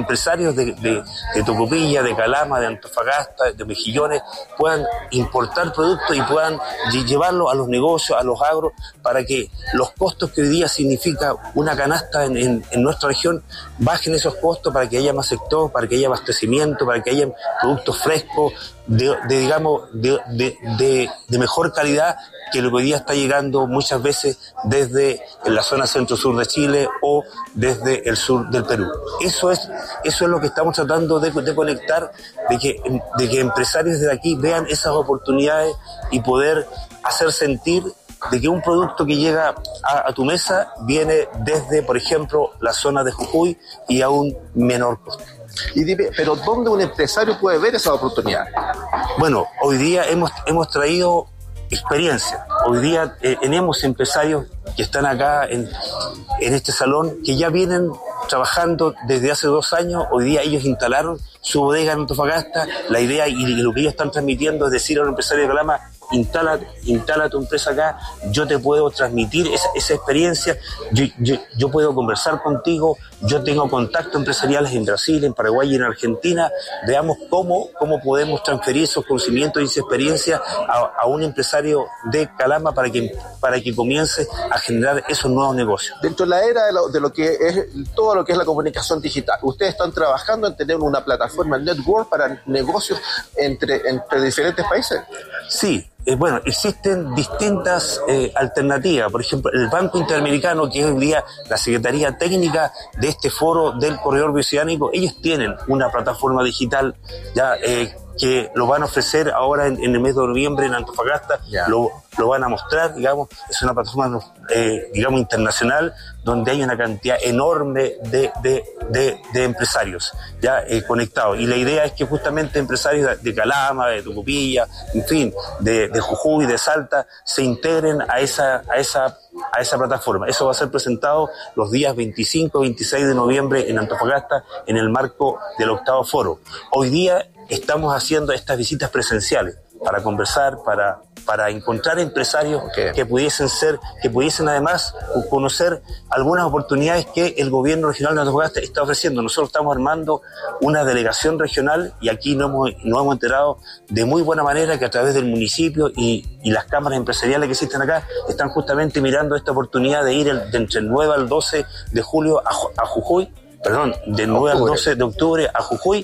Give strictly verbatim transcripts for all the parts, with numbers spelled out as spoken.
empresarios de, de, de Tocopilla, de Calama, de Antofagasta, de Mejillones, puedan importar productos y puedan llevarlos a los negocios, a los agros, para que los costos que hoy día significa una canasta en, en, en nuestra región, bajen esos costos para que haya más sector, para que haya abastecimiento, para que haya productos frescos, de, de digamos, de, de, de, de mejor calidad que lo que hoy día está llegando muchas veces desde la zona centro-sur de Chile o desde el sur del Perú. Eso es, eso es lo que estamos tratando de, de conectar, de que, de que empresarios de aquí vean esas oportunidades y poder hacer sentir de que un producto que llega a, a tu mesa viene desde, por ejemplo, la zona de Jujuy y a un menor costo. Y dime, ¿pero dónde un empresario puede ver esa oportunidad? Bueno, hoy día hemos, hemos traído experiencia. Hoy día eh, tenemos empresarios que están acá en, en este salón que ya vienen trabajando desde hace dos años. Hoy día ellos instalaron su bodega en Antofagasta. La idea y lo que ellos están transmitiendo es decir a un empresario de Calama: instala, instala tu empresa acá, yo te puedo transmitir esa, esa experiencia, yo, yo, yo puedo conversar contigo, yo tengo contactos empresariales en Brasil, en Paraguay y en Argentina. Veamos cómo, cómo podemos transferir esos conocimientos y esa experiencia a, a un empresario de Calama para que, para que comience a generar esos nuevos negocios. Dentro de la era de lo, de lo que es todo lo que es la comunicación digital, ustedes están trabajando en tener una plataforma network para negocios entre, entre diferentes países. Sí. Eh, bueno, existen distintas eh, alternativas. Por ejemplo, el Banco Interamericano, que es hoy día la Secretaría Técnica de este foro del Corredor Bioceánico, ellos tienen una plataforma digital ya eh, que lo van a ofrecer ahora en, en el mes de noviembre en Antofagasta, yeah. lo, lo van a mostrar, digamos, es una plataforma, eh, digamos, internacional, donde hay una cantidad enorme de, de, de, de empresarios ya eh, conectados. Y la idea es que justamente empresarios de, de Calama, de Tocopilla, en fin, de, de Jujuy, de Salta, se integren a esa, a esa a esa plataforma. Eso va a ser presentado los días veinticinco y veintiséis de noviembre en Antofagasta en el marco del octavo foro. Hoy día estamos haciendo estas visitas presenciales para conversar, para, para encontrar empresarios okay. que pudiesen ser, que pudiesen además conocer algunas oportunidades que el gobierno regional de Antofagasta está ofreciendo. Nosotros estamos armando una delegación regional y aquí nos hemos, nos hemos enterado de muy buena manera que a través del municipio y, y las cámaras empresariales que existen acá están justamente mirando esta oportunidad de ir el, de entre el nueve al doce de julio a, a Jujuy, perdón, del nueve al doce de octubre a Jujuy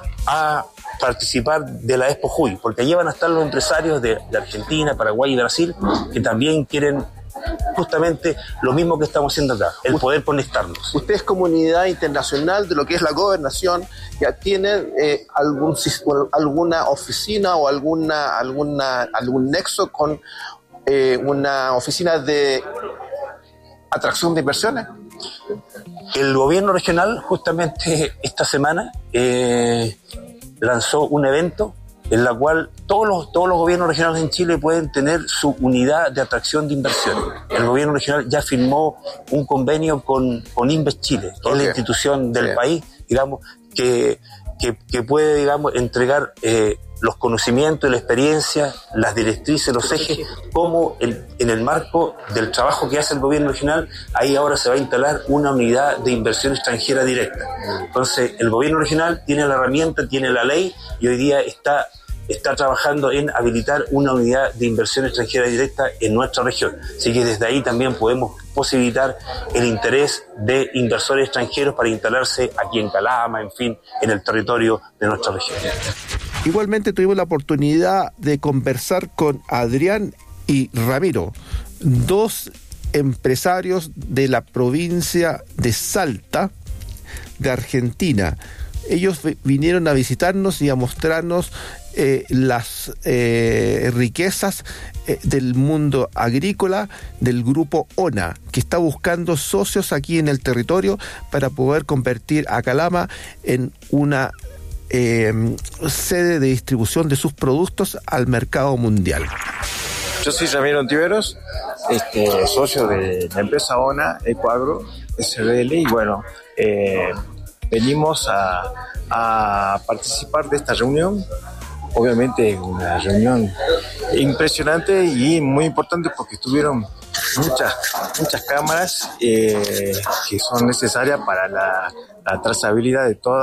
a participar de la Expo Jujuy, porque allí van a estar los empresarios de, de Argentina, Paraguay y Brasil que también quieren justamente lo mismo que estamos haciendo acá, el poder conectarnos. Ustedes, comunidad internacional de lo que es la gobernación, ya tienen eh, algún, alguna oficina o alguna, alguna, algún nexo con eh, una oficina de atracción de inversiones. El gobierno regional justamente esta semana eh, lanzó un evento en la cual todos los, todos los gobiernos regionales en Chile pueden tener su unidad de atracción de inversión. El gobierno regional ya firmó un convenio con, con Inves Chile, que okay. es la institución del sí. país, digamos, que, que, que puede, digamos, entregar eh, los conocimientos y la experiencia, las directrices, los ejes, como el, en el marco del trabajo que hace el gobierno regional, ahí ahora se va a instalar una unidad de inversión extranjera directa. Entonces, el gobierno regional tiene la herramienta, tiene la ley, y hoy día está, está trabajando en habilitar una unidad de inversión extranjera directa en nuestra región. Así que desde ahí también podemos posibilitar el interés de inversores extranjeros para instalarse aquí en Calama, en fin, en el territorio de nuestra región. Igualmente tuvimos la oportunidad de conversar con Adrián y Ramiro, dos empresarios de la provincia de Salta, de Argentina. Ellos vinieron a visitarnos y a mostrarnos eh, las eh, riquezas eh, del mundo agrícola del grupo ONA, que está buscando socios aquí en el territorio para poder convertir a Calama en una Eh, sede de distribución de sus productos al mercado mundial. Yo soy Ramiro Ontiveros, este, socio de la empresa ONA Ecoagro S R L, y bueno, eh, venimos a, a participar de esta reunión. Obviamente una reunión impresionante y muy importante porque estuvieron muchas, muchas cámaras eh, que son necesarias para la, la trazabilidad de toda